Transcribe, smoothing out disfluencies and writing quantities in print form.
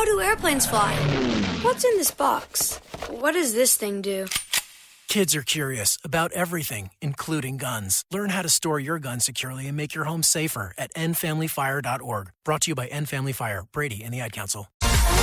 How do airplanes fly? What's in this box? What does this thing do? Kids are curious about everything, including guns. Learn how to store your gun securely and make your home safer at endfamilyfire.org. Brought to you by End Family Fire, Brady, and the Ad Council.